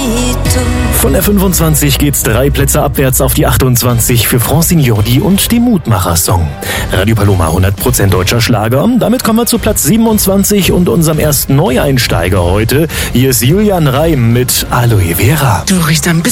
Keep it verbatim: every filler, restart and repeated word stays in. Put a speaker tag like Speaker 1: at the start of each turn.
Speaker 1: Von der fünfundzwanzig geht's drei Plätze abwärts auf die achtundzwanzig für Francine Jordi und dem Mutmacher-Song. Radio Paloma, hundert Prozent deutscher Schlager. Damit kommen wir zu Platz siebenundzwanzig und unserem ersten Neueinsteiger heute. Hier ist Julian Reim mit Aloe Vera.
Speaker 2: Du riechst ein bisschen